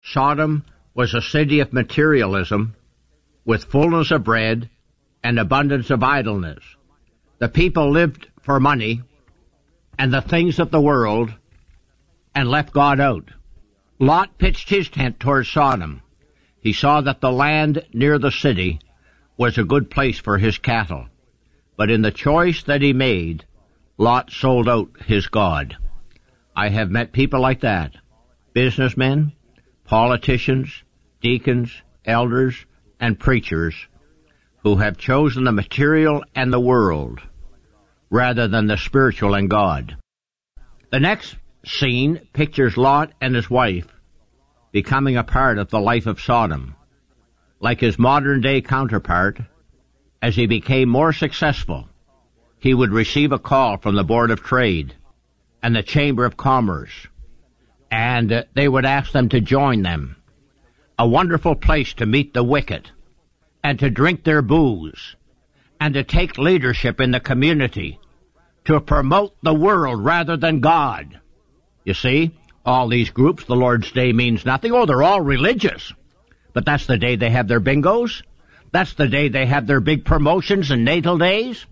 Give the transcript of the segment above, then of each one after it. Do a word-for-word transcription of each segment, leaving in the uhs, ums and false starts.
Sodom was a city of materialism with fullness of bread and abundance of idleness. The people lived for money and the things of the world and left God out. Lot pitched his tent toward Sodom. He saw that the land near the city was a good place for his cattle. But in the choice that he made, Lot sold out his God. I have met people like that. Businessmen, politicians, deacons, elders, and preachers who have chosen the material and the world rather than the spiritual and God. The next scene pictures Lot and his wife becoming a part of the life of Sodom. Like his modern-day counterpart, as he became more successful, he would receive a call from the Board of Trade and the Chamber of Commerce, and uh, they would ask them to join them. A wonderful place to meet the wicked and to drink their booze and to take leadership in the community, to promote the world rather than God. You see, all these groups, the Lord's Day means nothing. Oh, they're all religious. But that's the day they have their bingos. That's the day they have their big promotions and natal days.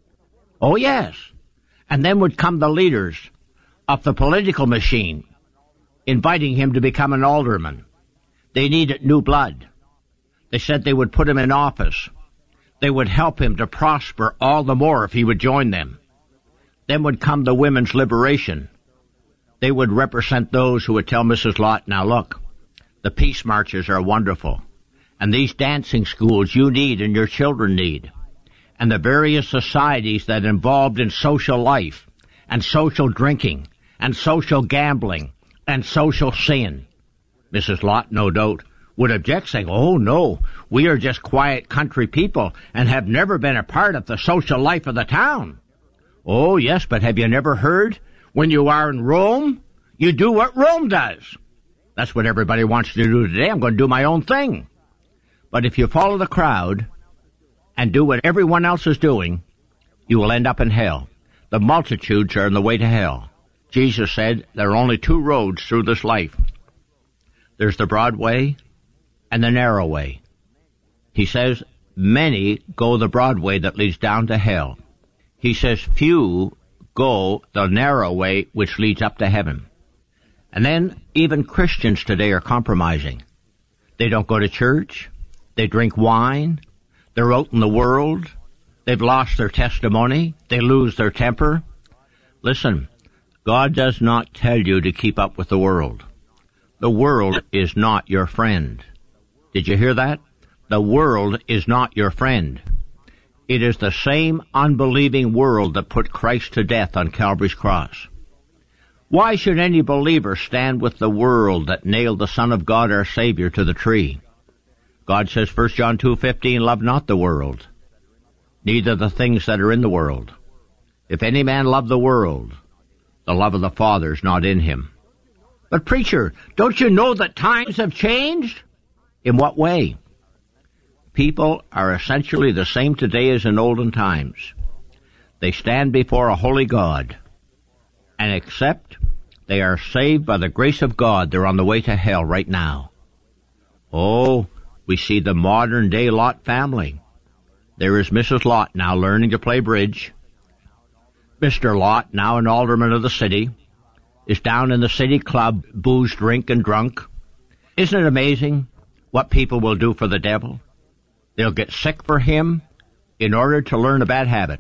Oh, yes. And then would come the leaders of the political machine, inviting him to become an alderman. They needed new blood. They said they would put him in office. They would help him to prosper all the more if he would join them. Then would come the women's liberation. They would represent those who would tell Missus Lot, now look, the peace marches are wonderful, and these dancing schools you need and your children need, and the various societies that involved in social life, and social drinking, and social gambling, and social sin. Missus Lot, no doubt, would object, saying, oh, no, we are just quiet country people and have never been a part of the social life of the town. Oh, yes, but have you never heard? When you are in Rome, you do what Rome does. That's what everybody wants to do today. I'm going to do my own thing. But if you follow the crowd and do what everyone else is doing, you will end up in hell. The multitudes are in the way to hell. Jesus said there are only two roads through this life. There's the broad way and the narrow way. He says many go the broad way that leads down to hell. He says few go the narrow way which leads up to heaven. And then even Christians today are compromising. They don't go to church. They drink wine. They're out in the world. They've lost their testimony. They lose their temper. Listen, God does not tell you to keep up with the world. The world is not your friend. Did you hear that? The world is not your friend. It is the same unbelieving world that put Christ to death on Calvary's cross. Why should any believer stand with the world that nailed the Son of God, our Savior, to the tree? God says, First John two fifteen, love not the world, neither the things that are in the world. If any man love the world, the love of the Father is not in him. But preacher, don't you know that times have changed? In what way? People are essentially the same today as in olden times. They stand before a holy God, and except they are saved by the grace of God, they're on the way to hell right now. Oh, we see the modern-day Lot family. There is Missus Lot now learning to play bridge. Mister Lot, now an alderman of the city, is down in the city club, booze, drink, and drunk. Isn't it amazing what people will do for the devil? They'll get sick for him in order to learn a bad habit.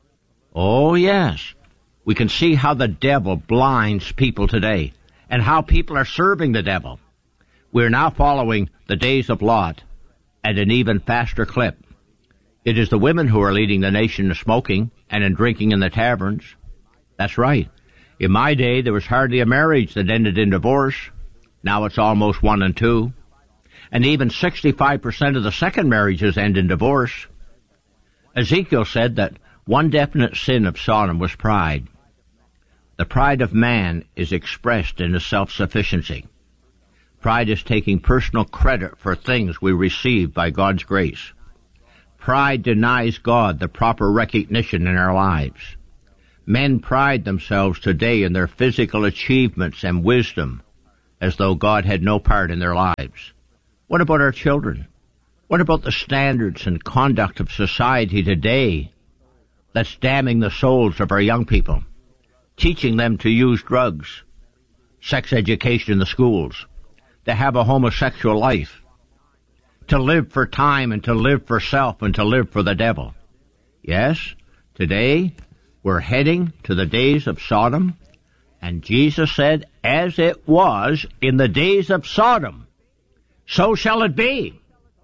Oh, yes. We can see how the devil blinds people today and how people are serving the devil. We're now following the days of Lot at an even faster clip. It is the women who are leading the nation in smoking and in drinking in the taverns. That's right. In my day, there was hardly a marriage that ended in divorce. Now it's almost one and two. And even sixty-five percent of the second marriages end in divorce. Ezekiel said that one definite sin of Sodom was pride. The pride of man is expressed in his self-sufficiency. Pride is taking personal credit for things we receive by God's grace. Pride denies God the proper recognition in our lives. Men pride themselves today in their physical achievements and wisdom, as though God had no part in their lives. What about our children? What about the standards and conduct of society today that's damning the souls of our young people, teaching them to use drugs, sex education in the schools, to have a homosexual life, to live for time and to live for self and to live for the devil? Yes, today we're heading to the days of Sodom, and Jesus said, as it was in the days of Sodom, so shall it be.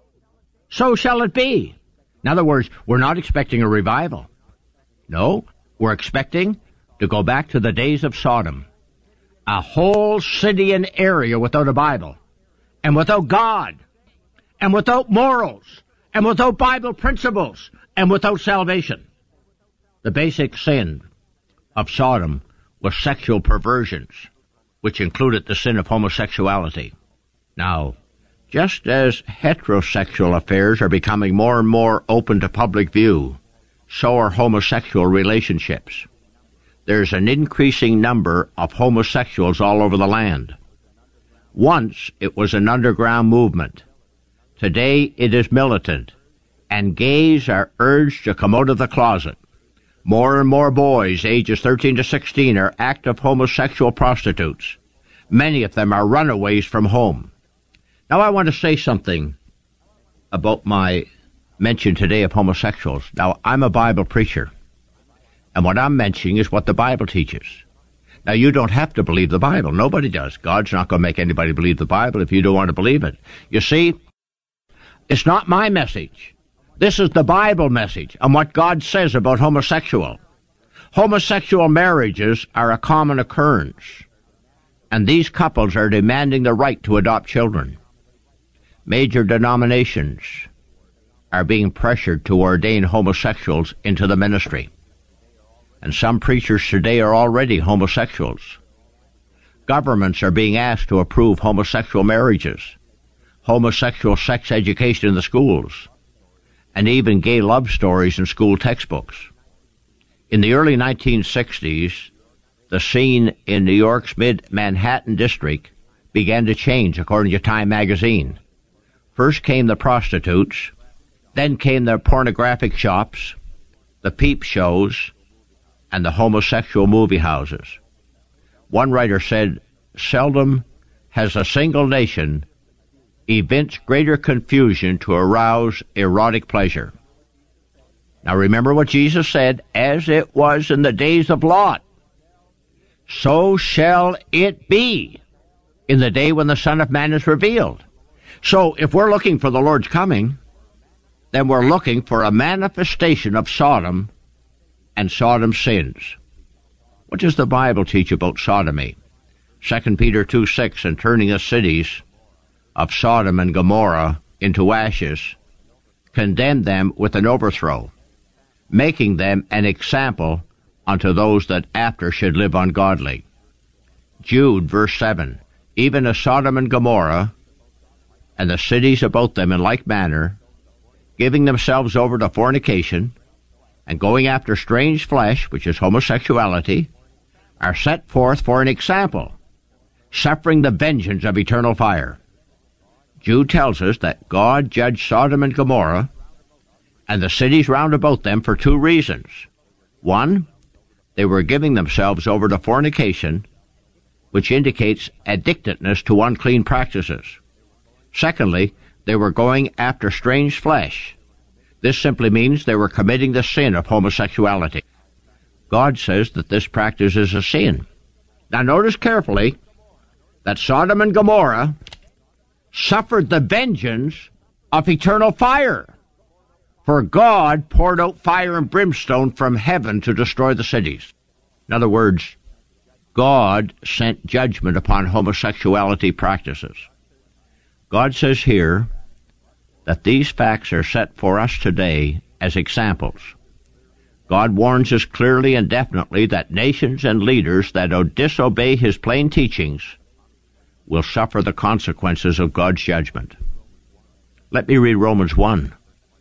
So shall it be. In other words, we're not expecting a revival. No, we're expecting to go back to the days of Sodom. A whole city and area without a Bible, and without God, and without morals, and without Bible principles, and without salvation. The basic sin of Sodom was sexual perversions, which included the sin of homosexuality. Now, just as heterosexual affairs are becoming more and more open to public view, so are homosexual relationships. There's an increasing number of homosexuals all over the land. Once it was an underground movement. Today it is militant, and gays are urged to come out of the closet. More and more boys, ages thirteen to sixteen, are active homosexual prostitutes. Many of them are runaways from home. Now I want to say something about my mention today of homosexuals. Now, I'm a Bible preacher, and what I'm mentioning is what the Bible teaches. Now, you don't have to believe the Bible. Nobody does. God's not going to make anybody believe the Bible if you don't want to believe it. You see, it's not my message. This is the Bible message and what God says about homosexual. Homosexual marriages are a common occurrence, and these couples are demanding the right to adopt children. Major denominations are being pressured to ordain homosexuals into the ministry. And some preachers today are already homosexuals. Governments are being asked to approve homosexual marriages, homosexual sex education in the schools, and even gay love stories in school textbooks. In the early nineteen sixties, the scene in New York's mid-Manhattan district began to change, according to Time magazine. First came the prostitutes, then came the pornographic shops, the peep shows, and the homosexual movie houses. One writer said, seldom has a single nation evinced greater confusion to arouse erotic pleasure. Now remember what Jesus said, as it was in the days of Lot, so shall it be in the day when the Son of Man is revealed. So if we're looking for the Lord's coming, then we're looking for a manifestation of Sodom and Sodom's sins. What does the Bible teach about sodomy? Second Peter two six, and turning the cities of Sodom and Gomorrah into ashes, condemned them with an overthrow, making them an example unto those that after should live ungodly. Jude, verse seven, even as Sodom and Gomorrah, and the cities about them in like manner, giving themselves over to fornication, and going after strange flesh, which is homosexuality, are set forth for an example, suffering the vengeance of eternal fire. Jude tells us that God judged Sodom and Gomorrah and the cities round about them for two reasons. One, they were giving themselves over to fornication, which indicates addictedness to unclean practices. Secondly, they were going after strange flesh. This simply means they were committing the sin of homosexuality. God says that this practice is a sin. Now notice carefully that Sodom and Gomorrah suffered the vengeance of eternal fire, for God poured out fire and brimstone from heaven to destroy the cities. In other words, God sent judgment upon homosexuality practices. God says here that these facts are set for us today as examples. God warns us clearly and definitely that nations and leaders that disobey his plain teachings will suffer the consequences of God's judgment. Let me read Romans one.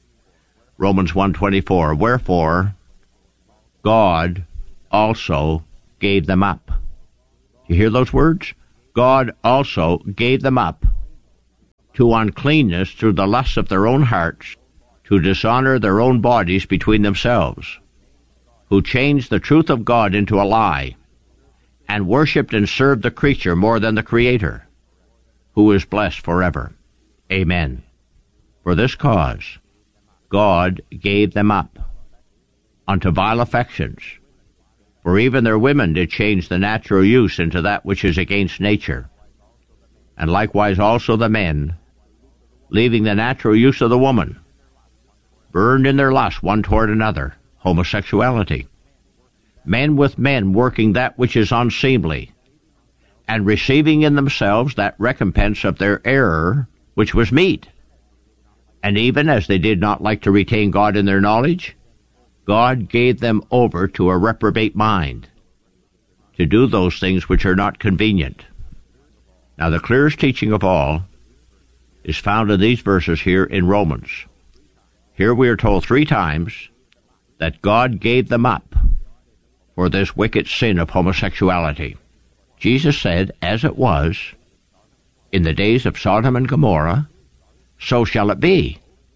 Romans one twenty-four. Wherefore, God also gave them up. You hear those words? God also gave them up to uncleanness through the lusts of their own hearts, to dishonor their own bodies between themselves, who changed the truth of God into a lie, and worshipped and served the creature more than the Creator, who is blessed forever. Amen. For this cause God gave them up unto vile affections, for even their women did change the natural use into that which is against nature, and likewise also the men, leaving the natural use of the woman, burned in their lust one toward another, homosexuality, men with men working that which is unseemly, and receiving in themselves that recompense of their error which was meet. And even as they did not like to retain God in their knowledge, God gave them over to a reprobate mind, to do those things which are not convenient. Now the clearest teaching of all is found in these verses here in Romans. Here we are told three times that God gave them up for this wicked sin of homosexuality. Jesus said, as it was in the days of Sodom and Gomorrah, so shall it be.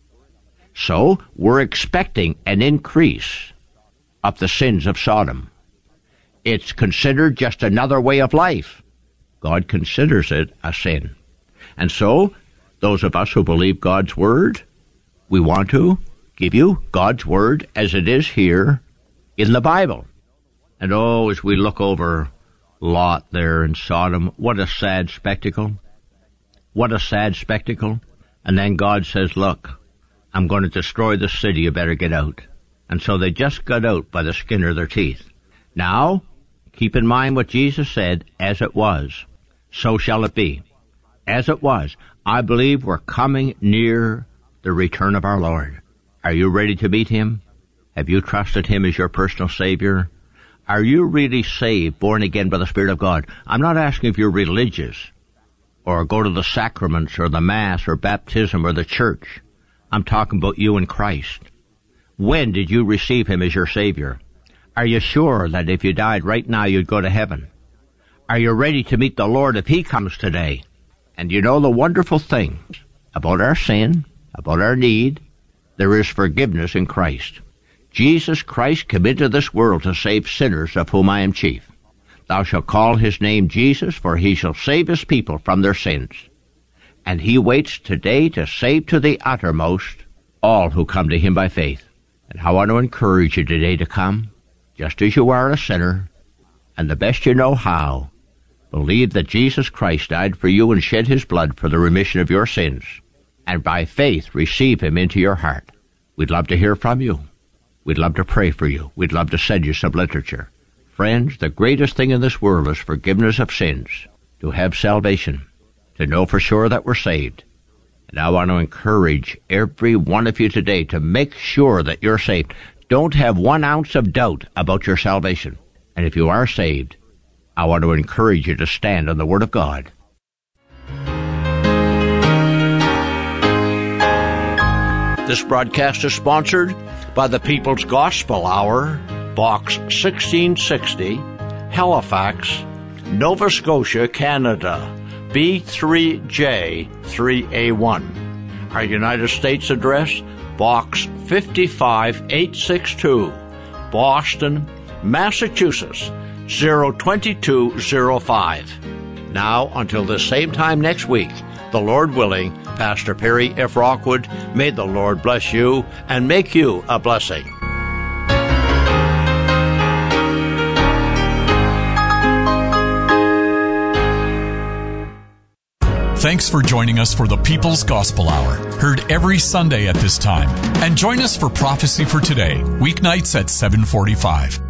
So we're expecting an increase of the sins of Sodom. It's considered just another way of life. God considers it a sin. And so, those of us who believe God's Word, we want to give you God's Word as it is here in the Bible. And oh, as we look over Lot there in Sodom, what a sad spectacle. What a sad spectacle. And then God says, look, I'm going to destroy the city, you better get out. And so they just got out by the skin of their teeth. Now, keep in mind what Jesus said, as it was, so shall it be. As it was. I believe we're coming near the return of our Lord. Are you ready to meet Him? Have you trusted Him as your personal Savior? Are you really saved, born again by the Spirit of God? I'm not asking if you're religious, or go to the sacraments, or the Mass, or baptism, or the church. I'm talking about you in Christ. When did you receive Him as your Savior? Are you sure that if you died right now, you'd go to heaven? Are you ready to meet the Lord if He comes today? And you know the wonderful thing about our sin, about our need, there is forgiveness in Christ. Jesus Christ came into this world to save sinners, of whom I am chief. Thou shalt call His name Jesus, for He shall save His people from their sins. And He waits today to save to the uttermost all who come to Him by faith. And I want to encourage you today to come, just as you are a sinner, and the best you know how. Believe that Jesus Christ died for you and shed His blood for the remission of your sins, and by faith receive Him into your heart. We'd love to hear from you. We'd love to pray for you. We'd love to send you some literature. Friends, the greatest thing in this world is forgiveness of sins, to have salvation, to know for sure that we're saved. And I want to encourage every one of you today to make sure that you're saved. Don't have one ounce of doubt about your salvation. And if you are saved, I want to encourage you to stand on the Word of God. This broadcast is sponsored by the People's Gospel Hour, Box sixteen sixty, Halifax, Nova Scotia, Canada, B three J three A one. Our United States address, Box five eight six two, Boston, Massachusetts, zero two two zero five. Now, until this same time next week, the Lord willing, Pastor Perry F. Rockwood, may the Lord bless you and make you a blessing. Thanks for joining us for the People's Gospel Hour, heard every Sunday at this time. And join us for Prophecy for Today, weeknights at seven forty-five.